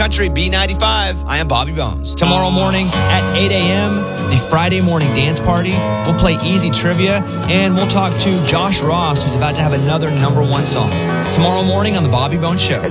Country, B95. I am Bobby Bones. Tomorrow morning at 8 a.m., the Friday morning dance party. We'll play easy trivia, and we'll talk to Josh Ross, who's about to have another #1 song. Tomorrow morning on The Bobby Bones Show.